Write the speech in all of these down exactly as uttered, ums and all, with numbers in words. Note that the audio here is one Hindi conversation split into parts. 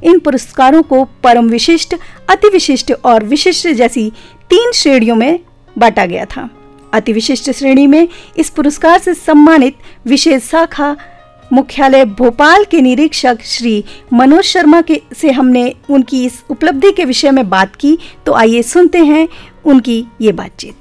इन पुरस्कारों को परम विशिष्ट, अति विशिष्ट और विशिष्ट जैसी तीन श्रेणियों में बांटा गया था। अति विशिष्ट श्रेणी में इस पुरस्कार से सम्मानित विशेष शाखा मुख्यालय भोपाल के निरीक्षक श्री मनोज शर्मा के से हमने उनकी इस उपलब्धि के विषय में बात की। तो आइए सुनते हैं उनकी ये बातचीत।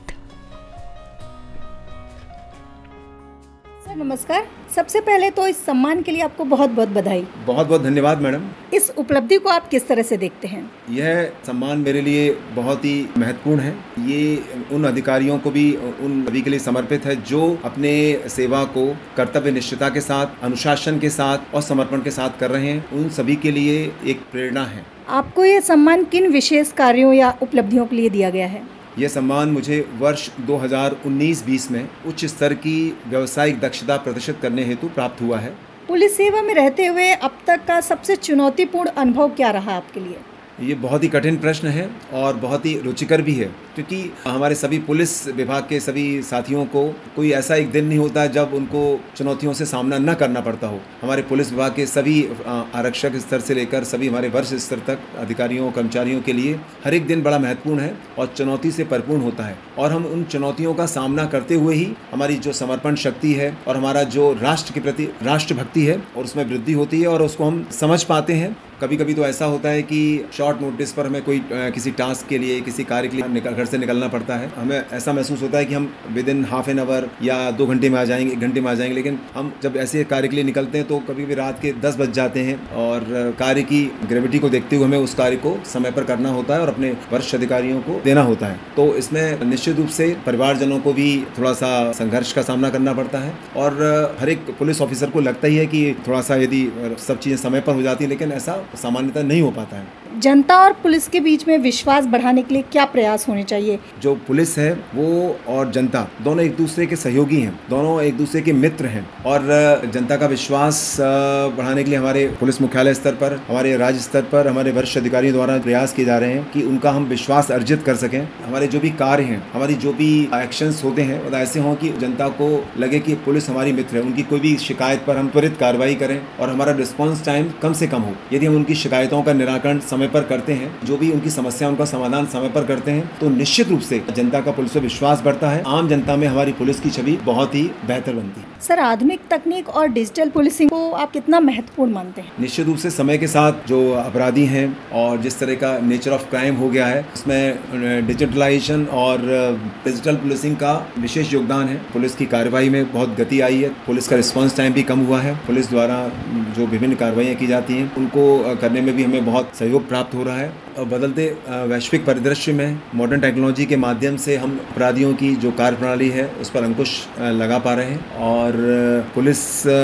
सर नमस्कार, सबसे पहले तो इस सम्मान के लिए आपको बहुत बहुत बधाई। बहुत बहुत धन्यवाद मैडम। इस उपलब्धि को आप किस तरह से देखते हैं? यह सम्मान मेरे लिए बहुत ही महत्वपूर्ण है। ये उन अधिकारियों को भी, उन सभी के लिए समर्पित है जो अपने सेवा को कर्तव्य निष्ठता के साथ, अनुशासन के साथ और समर्पण के साथ कर रहे हैं। उन सभी के लिए एक प्रेरणा है। आपको यह सम्मान किन विशेष कार्यों या उपलब्धियों के लिए दिया गया है? यह सम्मान मुझे वर्ष दो हज़ार उन्नीस बीस में उच्च स्तर की व्यावसायिक दक्षता प्रदर्शित करने हेतु प्राप्त हुआ है। पुलिस सेवा में रहते हुए अब तक का सबसे चुनौतीपूर्ण अनुभव क्या रहा आपके लिए? ये बहुत ही कठिन प्रश्न है और बहुत ही रुचिकर भी है, क्योंकि हमारे सभी पुलिस विभाग के सभी साथियों को कोई ऐसा एक दिन नहीं होता जब उनको चुनौतियों से सामना न करना पड़ता हो। हमारे पुलिस विभाग के सभी आरक्षक स्तर से लेकर सभी हमारे वरिष्ठ स्तर तक अधिकारियों कर्मचारियों के लिए हर एक दिन बड़ा महत्वपूर्ण है और चुनौती से भरपूर होता है। और हम उन चुनौतियों का सामना करते हुए ही हमारी जो समर्पण शक्ति है और हमारा जो राष्ट्र के प्रति राष्ट्रभक्ति है और उसमें वृद्धि होती है और उसको हम समझ पाते हैं। कभी कभी तो ऐसा होता है कि शॉर्ट नोटिस पर हमें कोई किसी टास्क के लिए, किसी कार्य के लिए निकल घर से निकलना पड़ता है। हमें ऐसा महसूस होता है कि हम with in half an hour या दो घंटे में आ जाएंगे, एक घंटे में आ जाएंगे, लेकिन हम जब ऐसे कार्य के लिए निकलते हैं तो कभी कभी रात के दस बज जाते हैं और कार्य की ग्रेविटी को देखते हुए हमें उस कार्य को समय पर करना होता है और अपने वरिष्ठ अधिकारियों को देना होता है। तो इसमें निश्चित रूप से परिवारजनों को भी थोड़ा सा संघर्ष का सामना करना पड़ता है और हर एक पुलिस ऑफिसर को लगता ही है कि थोड़ा सा यदि सब चीज़ें समय पर हो जाती है, लेकिन ऐसा सामान्यतः नहीं हो पाता है। जनता और पुलिस के बीच में विश्वास बढ़ाने के लिए क्या प्रयास होने चाहिए? जो पुलिस है वो और जनता दोनों एक दूसरे के सहयोगी हैं, दोनों एक दूसरे के मित्र हैं और जनता का विश्वास बढ़ाने के लिए हमारे पुलिस मुख्यालय स्तर पर, हमारे राज्य स्तर पर हमारे वरिष्ठ अधिकारियों द्वारा प्रयास किए जा रहे हैं कि उनका हम विश्वास अर्जित कर सकें। हमारे जो भी कार्य हैं, हमारी जो भी एक्शंस होते हैं वो ऐसे हों कि जनता को लगे कि पुलिस हमारी मित्र है। उनकी कोई भी शिकायत पर हम त्वरित कार्रवाई करें और हमारा रिस्पॉन्स टाइम कम से कम हो। यदि हम उनकी शिकायतों का निराकरण समय पर करते हैं, जो भी उनकी समस्या उनका समाधान समय पर करते हैं, तो निश्चित रूप से जनता का पुलिस पर विश्वास बढ़ता है। आम जनता में हमारी पुलिस की छवि बहुत ही बेहतर बनती है। सर, आधुनिक तकनीक और डिजिटल पुलिसिंग को आप कितना महत्वपूर्ण मानते हैं? निश्चित रूप से समय के साथ जो अपराधी हैं और जिस तरह का नेचर ऑफ क्राइम हो गया है, उसमें डिजिटलाइजेशन और डिजिटल पुलिसिंग का विशेष योगदान है। पुलिस की कार्रवाई में बहुत गति आई है, पुलिस का रिस्पॉन्स टाइम भी कम हुआ है। पुलिस द्वारा जो विभिन्न कार्रवाइयाँ की जाती हैं उनको करने में भी हमें बहुत सहयोग प्राप्त हो रहा है। और बदलते वैश्विक परिदृश्य में मॉडर्न टेक्नोलॉजी के माध्यम से हम अपराधियों की जो कार्यप्रणाली है उस पर अंकुश लगा पा रहे हैं और पुलिस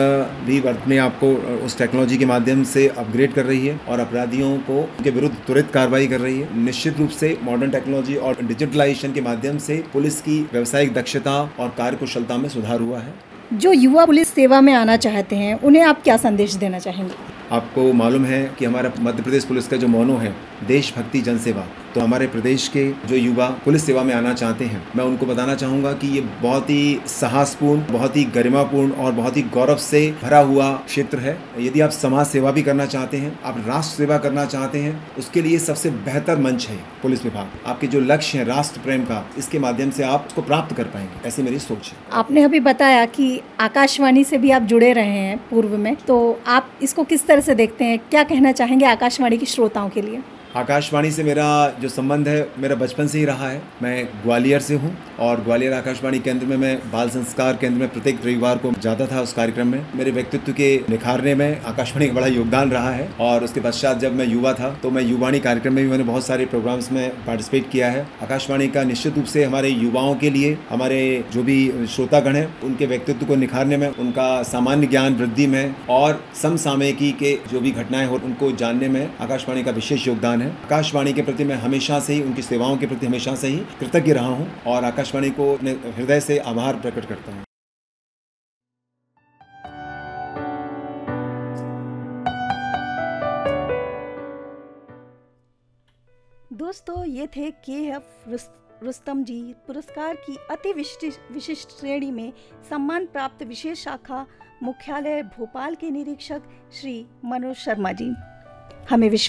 भी अपने आप को उस टेक्नोलॉजी के माध्यम से अपग्रेड कर रही है और अपराधियों को उनके विरुद्ध त्वरित कार्रवाई कर रही है। निश्चित रूप से मॉडर्न टेक्नोलॉजी और डिजिटलाइजेशन के माध्यम से पुलिस की व्यावसायिक दक्षता और कार्यकुशलता में सुधार हुआ है। जो युवा पुलिस सेवा में आना चाहते हैं उन्हें आप क्या संदेश देना चाहेंगे? आपको मालूम है कि हमारा मध्य प्रदेश पुलिस का जो मोनो है देशभक्ति जनसेवा, तो हमारे प्रदेश के जो युवा पुलिस सेवा में आना चाहते हैं, मैं उनको बताना चाहूँगा कि ये बहुत ही साहसपूर्ण, बहुत ही गरिमापूर्ण और बहुत ही गौरव से भरा हुआ क्षेत्र है। यदि आप समाज सेवा भी करना चाहते हैं, आप राष्ट्र सेवा करना चाहते हैं, उसके लिए सबसे बेहतर मंच है पुलिस विभाग। आपके जो लक्ष्य है राष्ट्र प्रेम का, इसके माध्यम से आप उसको प्राप्त कर पाएंगे, ऐसी मेरी सोच है। आपने अभी बताया कि आकाशवाणी से भी आप जुड़े रहे हैं पूर्व में, तो आप इसको किस तरह से देखते हैं? क्या कहना चाहेंगे आकाशवाणी के श्रोताओं के लिए? आकाशवाणी से मेरा जो संबंध है मेरा बचपन से ही रहा है। मैं ग्वालियर से हूँ और ग्वालियर आकाशवाणी केंद्र में मैं बाल संस्कार केंद्र में प्रत्येक रविवार को जाता था। उस कार्यक्रम में मेरे व्यक्तित्व के निखारने में आकाशवाणी का बड़ा योगदान रहा है। और उसके पश्चात जब मैं युवा था तो मैं युवाणी कार्यक्रम में भी मैंने बहुत सारे प्रोग्राम्स में पार्टिसिपेट किया है। आकाशवाणी का निश्चित रूप से हमारे युवाओं के लिए, हमारे जो भी श्रोतागण हैं उनके व्यक्तित्व को निखारने में, उनका सामान्य ज्ञान वृद्धि में और समसामयिकी के जो भी घटनाएं हो उनको जानने में आकाशवाणी का विशेष योगदान है। आकाशवाणी के प्रति मैं हमेशा से ही, उनकी सेवाओं के प्रति हमेशा से ही कृतज्ञ रहा हूं और आकाशवाणी को अपने हृदय से आभार प्रकट करता हूं। दोस्तों, ये थे के एफ रुस्तम जी, पुरस्कार की अति विशिष्ट श्रेणी में सम्मान प्राप्त विशेष शाखा मुख्यालय भोपाल के निरीक्षक श्री मनोज शर्मा जी। हमें